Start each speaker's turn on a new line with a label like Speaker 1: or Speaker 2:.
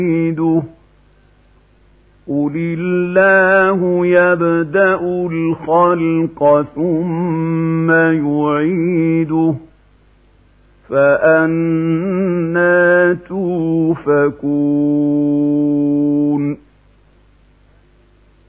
Speaker 1: يعيده قل الله يبدأ الخلق ثم يعيده فأنى توفكون